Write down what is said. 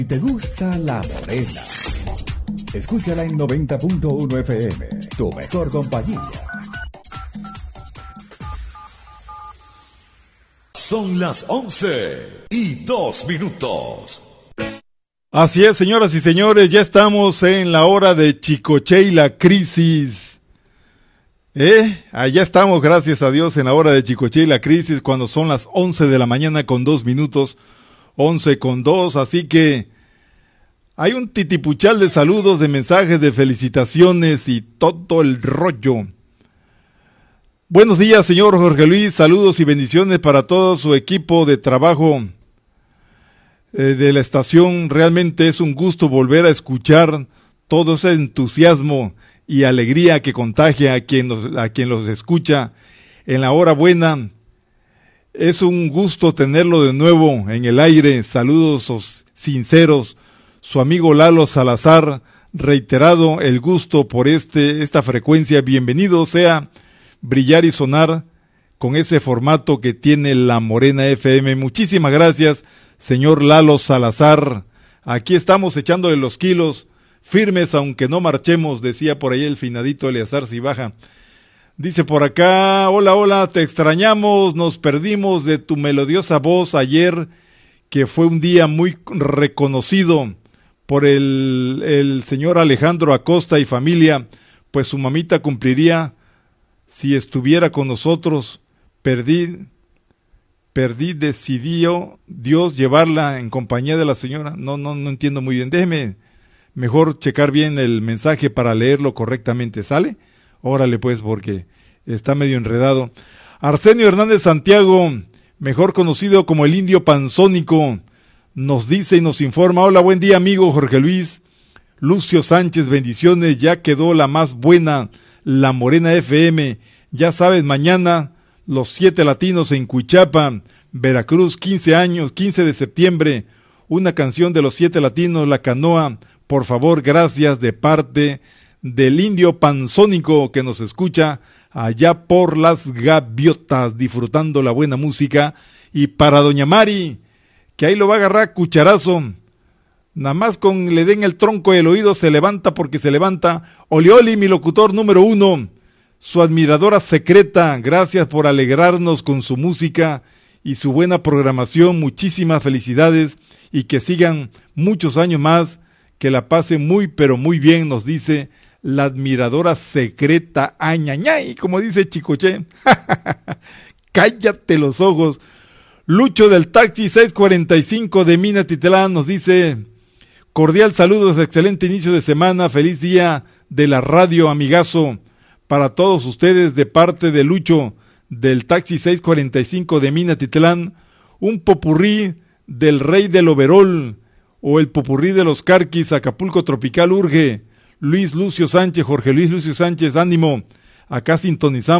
Si te gusta La Morena, escúchala en 90.1 FM, tu mejor compañía. Son las 11:02. Así es, señoras y señores, ya estamos en la hora de Chicoche y la crisis. Allá estamos, gracias a Dios, en la hora de Chicoche y la crisis, cuando son las 11 de la mañana con 2 minutos, 11:02, así que hay un titipuchal de saludos, de mensajes, de felicitaciones y todo el rollo. Buenos días, señor Jorge Luis, saludos y bendiciones para todo su equipo de trabajo de la estación. Realmente es un gusto volver a escuchar todo ese entusiasmo y alegría que contagia a quien los escucha en la hora buena. Es un gusto tenerlo de nuevo en el aire. Saludos sinceros, su amigo Lalo Salazar, reiterado el gusto por esta frecuencia. Bienvenido sea brillar y sonar con ese formato que tiene La Morena FM. Muchísimas gracias, señor Lalo Salazar. Aquí estamos echándole los kilos, firmes aunque no marchemos, decía por ahí el finadito Eleazar Cibaja. Dice por acá, hola, te extrañamos, nos perdimos de tu melodiosa voz ayer, que fue un día muy reconocido por el señor Alejandro Acosta y familia, pues su mamita cumpliría, si estuviera con nosotros. Decidió Dios llevarla en compañía de la señora. No entiendo muy bien. Déjeme mejor checar bien el mensaje para leerlo correctamente. ¿Sale? Órale pues, porque está medio enredado. Arsenio Hernández Santiago, mejor conocido como el Indio Panzónico, nos dice y nos informa: hola, buen día amigo Jorge Luis. Lucio Sánchez, bendiciones, ya quedó la más buena, La Morena FM. Ya sabes, mañana los 7 latinos en Cuichapa, Veracruz, 15 de septiembre, una canción de los 7 latinos, La Canoa, por favor, gracias, de parte del Indio Panzónico, que nos escucha allá por las Gaviotas, disfrutando la buena música. Y para doña Mari, que ahí lo va a agarrar cucharazo, nada más con le den el tronco y el oído se levanta, porque se levanta. Oli, mi locutor número 1, su admiradora secreta, gracias por alegrarnos con su música y su buena programación. Muchísimas felicidades y que sigan muchos años más, que la pase muy pero muy bien, nos dice la admiradora secreta, añañay, como dice Chicoche. Cállate los ojos. Lucho del taxi 645 de Minatitlán nos dice: cordial saludos, excelente inicio de semana, feliz día de la radio, amigazo, para todos ustedes, de parte de Lucho del taxi 645 de Minatitlán. Un popurrí del Rey del Overol o el popurrí de los Carquis, Acapulco Tropical urge. Luis Lucio Sánchez, Jorge Luis Lucio Sánchez, ánimo, acá sintonizamos